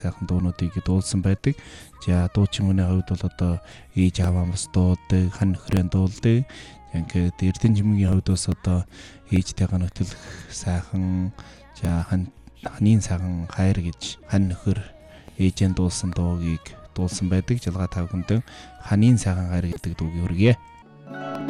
сайхан дуунуудыг дуулсан байдаг. За дуучин хүний хувьд бол одоо ээж аваа бас дуудаг, хан нөхрийн дуулдаг. Ингээд Эрдэнэ жимгийн хувьд бас одоо ээжтэйгээ нөтлөх сайхан, за ханийн сайхан хайр гэж хан нөхөр ээжэн дуулсан дуугийг дуулсан байдаг. Жалгаа тав хүндэн ханийн сайхан хайр гэдэг дуугийг хүргье.